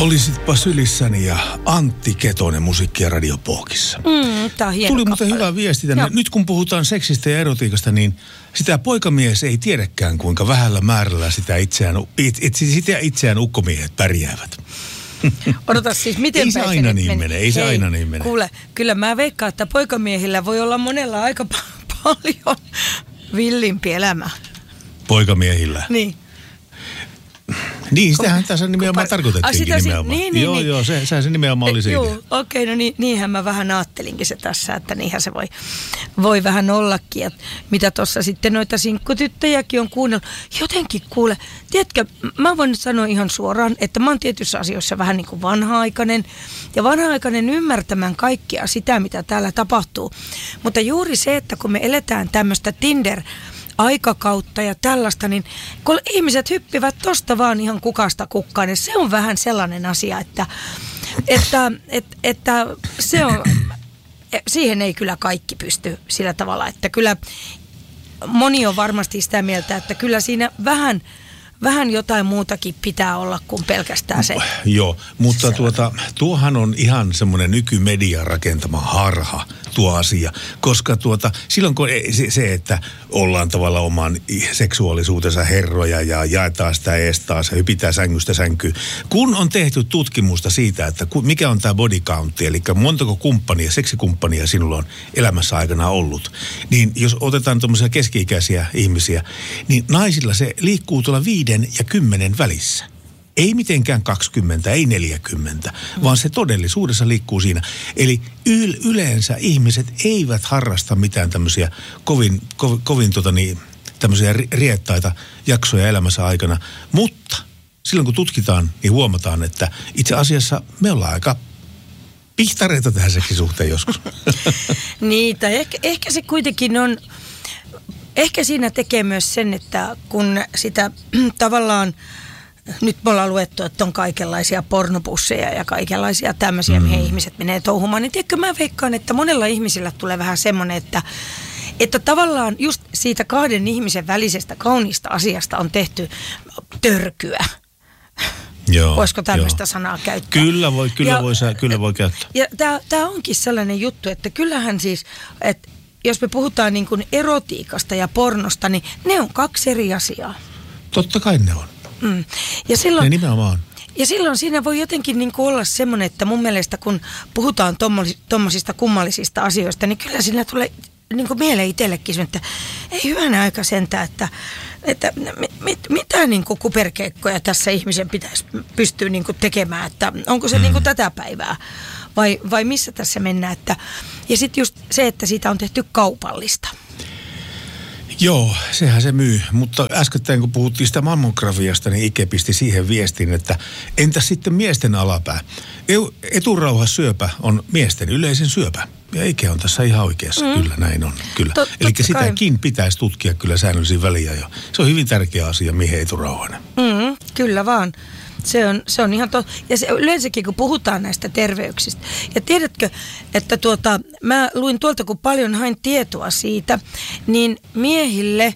Olisitpa sylissäni ja Antti Ketonen musiikkia Radio Pohkissa. Tää on hieno Tuli muuten kappale. hyvä viesti tänne. Nyt kun puhutaan seksistä ja erotiikasta, niin sitä poikamies ei tiedäkään, kuinka vähällä määrällä sitä itseään ukkomiehet pärjäävät. Odota siis, miten ei se aina niin mene, ei se aina niin mene. Kuule, kyllä mä veikkaan, että poikamiehillä voi olla monella aika paljon villimpi elämä. Poikamiehillä? Niin. Niin, sitähän tässä nimenomaan tarkoitettiinkin nimenomaan. Niin. Joo, se nimenomaan oli siitä. Joo, okei, no niinhän mä vähän ajattelinkin se tässä, että niinhän se voi vähän ollakin. Ja mitä tuossa sitten noita sinkkutyttöjäkin on kuunnellut. Jotenkin kuule, tiedätkö, mä voin nyt sanoa ihan suoraan, että mä oon tietyissä asioissa vähän niin kuin vanha-aikainen. Ja vanha-aikainen ymmärtämään kaikkea sitä, mitä täällä tapahtuu. Mutta juuri se, että kun me eletään tämmöistä Tinder-aikakautta ja tällaista, niin kun ihmiset hyppivät tosta vaan ihan kukasta kukkaan, niin se on vähän sellainen asia, että se on, siihen ei kyllä kaikki pysty sillä tavalla, että kyllä moni on varmasti sitä mieltä, että kyllä siinä vähän jotain muutakin pitää olla kuin pelkästään se. Joo, mutta tuohan on ihan semmoinen nykymedian rakentama harha tuo asia, koska silloin kun se, että ollaan tavallaan oman seksuaalisuutensa herroja ja jaetaan sitä eestaas ja hypitään sängystä sänkyyn, kun on tehty tutkimusta siitä, että mikä on tämä body count, eli montako kumppania, seksikumppania sinulla on elämässä aikana ollut, niin jos otetaan tuommoisia keski-ikäisiä ihmisiä, niin naisilla se liikkuu tuolla 5 ja 10 välissä. Ei mitenkään 20, ei 40, vaan se todellisuudessa liikkuu siinä. Eli yleensä ihmiset eivät harrasta mitään tämmöisiä kovin tämmöisiä riettaita jaksoja elämänsä aikana. Mutta silloin kun tutkitaan, niin huomataan, että itse asiassa me ollaan aika pihtareita tähän seksisuhteen joskus. Niitä, ehkä se kuitenkin on. Ehkä siinä tekee myös sen, että kun sitä tavallaan, nyt me ollaan luettu, että on kaikenlaisia pornobusseja ja kaikenlaisia tämmöisiä, mihin ihmiset menee touhumaan, niin tiedätkö, mä veikkaan, että monella ihmisillä tulee vähän semmoinen, että tavallaan just siitä kahden ihmisen välisestä kauniista asiasta on tehty törkyä. Joo, voisiko tämmöistä sanaa käyttää? Kyllä voi käyttää. Ja tämä onkin sellainen juttu, että kyllähän siis, että jos me puhutaan niin kuin erotiikasta ja pornosta, niin ne on 2 eri asiaa. Totta kai ne on. Ja silloin, ne nimenomaan. Ja silloin siinä voi jotenkin niin kuin olla semmoinen, että mun mielestä kun puhutaan tommosista kummallisista asioista, niin kyllä siinä tulee niin kuin mieleen itsellekin, että ei hyvänä aika sentään, että mitä niin kuin kuperkeikkoja tässä ihmisen pitäisi pystyä niin kuin tekemään, että onko se niin kuin tätä päivää vai missä tässä mennään. Ja sitten just se, että siitä on tehty kaupallista. Joo, sehän se myy. Mutta äskettäin kun puhuttiin sitä mammografiasta, niin Ike pisti siihen viestin, että entäs sitten miesten alapää? Eturauhassyöpä on miesten yleisen syöpä. Ja Ike on tässä ihan oikeassa, kyllä näin on. Kyllä. Eli sitäkin pitäisi tutkia kyllä säännöllisin väliä jo. Se on hyvin tärkeä asia, mihin eturauhainen. Kyllä vaan. Se on ihan ja se yleensäkin, kun puhutaan näistä terveyksistä. Ja tiedätkö, että mä luin tuolta, kun paljon hain tietoa siitä, niin miehille,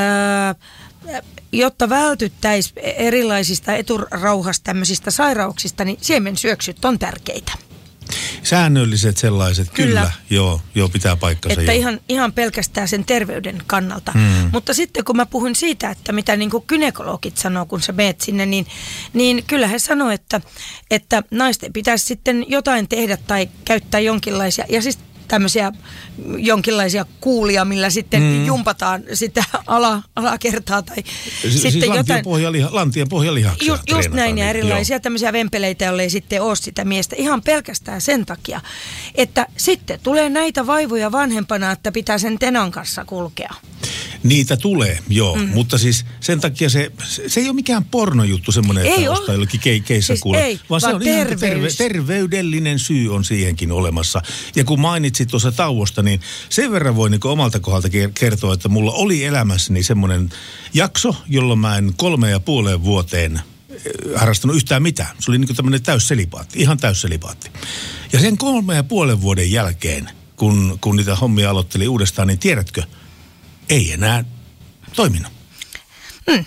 jotta vältyttäisiin erilaisista eturauhasta tämmöisistä sairauksista, niin siemensyöksyt on tärkeitä. Säännölliset sellaiset, kyllä. Joo, pitää paikkansa. Että ihan pelkästään sen terveyden kannalta. Mutta sitten kun mä puhun siitä, että mitä niin kuin gynekologit sanoo, kun sä meet sinne, niin kyllä he sanoo, että naisten pitäisi sitten jotain tehdä tai käyttää jonkinlaisia, ja siis tämmöisiä jonkinlaisia kuulia, millä sitten jumpataan sitä alakertaa tai sitten jotain. Lantien pohjalihaksia. Just näin, ja erilaisia tämmöisiä vempeleitä, jolle ei sitten ole sitä miestä. Ihan pelkästään sen takia, että sitten tulee näitä vaivoja vanhempana, että pitää sen tenan kanssa kulkea. Niitä tulee, joo. Mutta siis sen takia se ei ole mikään pornojuttu semmoinen, että ostaa jollekin keissä siis kuule. Vaan se on ihan terveydellinen syy on siihenkin olemassa. Ja kun mainitsit tuossa tauosta, niin sen verran voi niin omalta kohdalta kertoa, että mulla oli elämässäni semmoinen jakso, jolloin mä en 3,5 vuoteen harrastanut yhtään mitään. Se oli niin kuin tämmöinen täysselibaatti, ihan täysselibaatti. Ja sen 3,5 vuoden jälkeen, kun niitä hommia aloitteli uudestaan, niin tiedätkö, ei enää toiminut.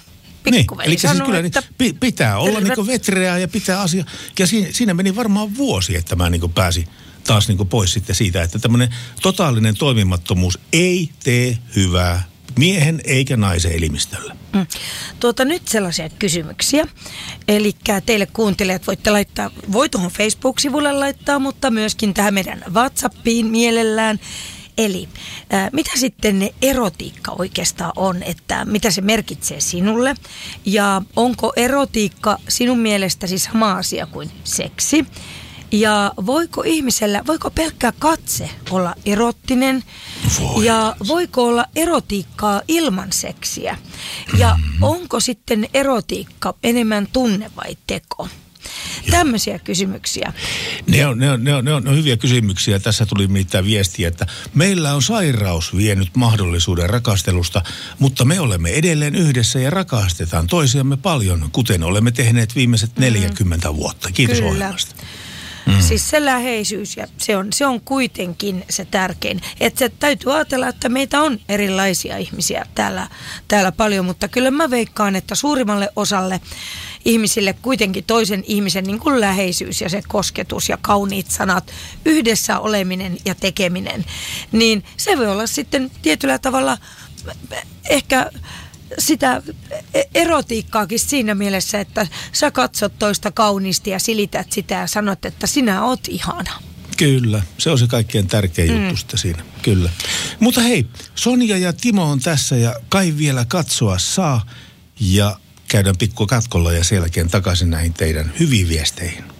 pikkuveli eli sanoo, siis kyllä että pitää olla niin vetreää ja pitää asia. Ja siinä meni varmaan vuosi, että mä niin pääsin taas niin pois sitten siitä, että tämmöinen totaalinen toimimattomuus ei tee hyvää miehen eikä naisen elimistölle. Nyt sellaisia kysymyksiä. Eli teille kuuntelijat voitte laittaa, voi tuohon Facebook-sivulle laittaa, mutta myöskin tähän meidän WhatsAppiin mielellään. Eli mitä sitten erotiikka oikeastaan on, että mitä se merkitsee sinulle ja onko erotiikka sinun mielestäsi sama asia kuin seksi? Ja voiko pelkkä katse olla erottinen? Ja voiko olla erotiikkaa ilman seksiä? Ja onko sitten erotiikka enemmän tunne vai teko? Tämmöisiä kysymyksiä. Ne on hyviä kysymyksiä. Tässä tuli mitään viestiä, että meillä on sairaus vienyt mahdollisuuden rakastelusta, mutta me olemme edelleen yhdessä ja rakastetaan toisiamme paljon, kuten olemme tehneet viimeiset 40 vuotta. Kiitos ohjelmasta. Siis se läheisyys ja se on kuitenkin se tärkein. Että se täytyy ajatella, että meitä on erilaisia ihmisiä täällä paljon, mutta kyllä mä veikkaan, että suurimmalle osalle ihmisille kuitenkin toisen ihmisen niin kuin läheisyys ja se kosketus ja kauniit sanat, yhdessä oleminen ja tekeminen, niin se voi olla sitten tietyllä tavalla ehkä sitä erotiikkaakin siinä mielessä, että sä katsot toista kauniisti ja silität sitä ja sanot, että sinä oot ihana. Kyllä, se on se kaikkein tärkein juttu sitä siinä, kyllä. Mutta hei, Sonja ja Timo on tässä ja kai vielä katsoa saa ja käydään pikku katkolla ja sen jälkeen takaisin näihin teidän hyviin viesteihin.